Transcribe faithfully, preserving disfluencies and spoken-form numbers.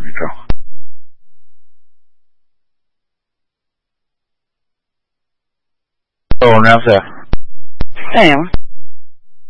弥陀佛。哦，那是。 哎呀。